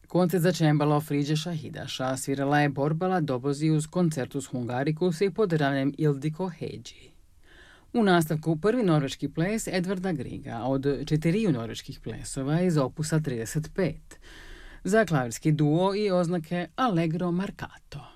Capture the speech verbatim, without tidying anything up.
Koncert za čembalo Friđeša Hidaša svirala je Borbala Dobozi uz Concertus Hungaricus i pod ranem Ildiko Hedži. U nastavku prvi norveški ples Edvarda Griga od četiriju norveških plesova iz opusa trideset pet za klavirski duo i oznake Allegro Marcato.